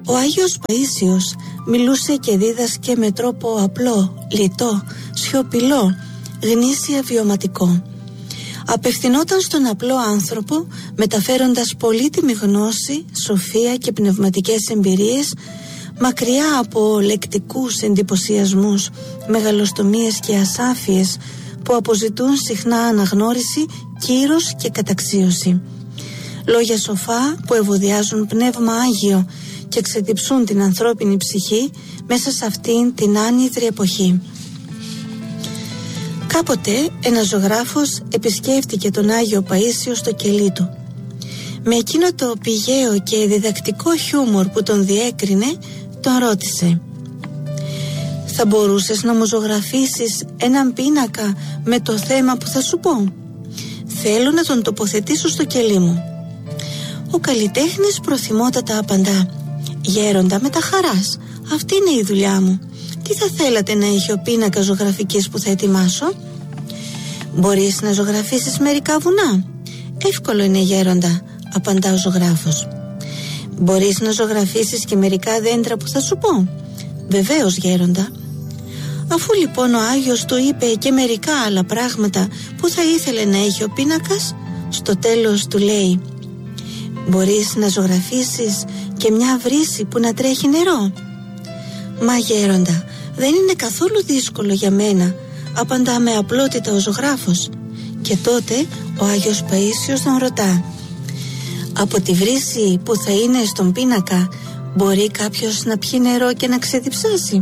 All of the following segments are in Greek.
Ο Άγιος Παΐσιος μιλούσε και δίδασκε με τρόπο απλό, λιτό, σιωπηλό, γνήσια βιωματικό. Απευθυνόταν στον απλό άνθρωπο, μεταφέροντας πολύτιμη γνώση, σοφία και πνευματικές εμπειρίες, μακριά από λεκτικούς εντυπωσιασμούς, μεγαλοστομίες και ασάφειες που αποζητούν συχνά αναγνώριση, κύρος και καταξίωση. Λόγια σοφά που ευωδιάζουν πνεύμα Άγιο και ξετυψούν την ανθρώπινη ψυχή μέσα σε αυτήν την άνυδρη εποχή. Κάποτε ένας ζωγράφος επισκέφτηκε τον Άγιο Παΐσιο στο κελί του. Με εκείνο το πηγαίο και διδακτικό χιούμορ που τον διέκρινε, τον ρώτησε: «Θα μπορούσες να μου ζωγραφίσεις έναν πίνακα με το θέμα που θα σου πω? Θέλω να τον τοποθετήσω στο κελί μου». Ο καλλιτέχνης προθυμότατα απαντά: «Γέροντα, με τα χαράς, αυτή είναι η δουλειά μου. Τι θα θέλατε να έχει ο πίνακας ζωγραφικής που θα ετοιμάσω?» «Μπορείς να ζωγραφίσεις μερικά βουνά?» «Εύκολο είναι, γέροντα», απαντά ο ζωγράφος. «Μπορείς να ζωγραφίσεις και μερικά δέντρα που θα σου πω?» «Βεβαίως, γέροντα». Αφού λοιπόν ο Άγιος του είπε και μερικά άλλα πράγματα που θα ήθελε να έχει ο πίνακας, στο τέλος του λέει: «Μπορείς να ζωγραφίσεις και μια βρύση που να τρέχει νερό?» «Μα γέροντα, δεν είναι καθόλου δύσκολο για μένα», απαντά με απλότητα ο ζωγράφος. Και τότε ο Άγιος Παΐσιος τον ρωτά: «Από τη βρύση που θα είναι στον πίνακα μπορεί κάποιος να πιει νερό και να ξεδιψάσει?»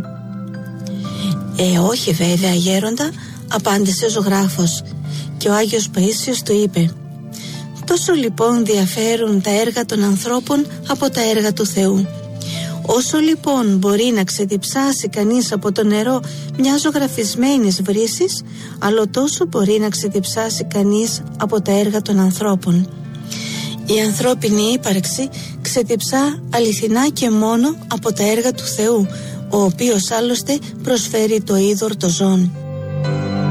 «Όχι βέβαια, γέροντα», απάντησε ο ζωγράφος. Και ο Άγιος Παΐσιος του είπε: «Τόσο λοιπόν διαφέρουν τα έργα των ανθρώπων από τα έργα του Θεού. Όσο λοιπόν μπορεί να ξεδιψάσει κανείς από το νερό μια ζωγραφισμένης βρύσης, άλλο τόσο μπορεί να ξεδιψάσει κανείς από τα έργα των ανθρώπων. Η ανθρώπινη ύπαρξη ξεδιψά αληθινά και μόνο από τα έργα του Θεού, ο οποίος άλλωστε προσφέρει το είδωρ το ζών.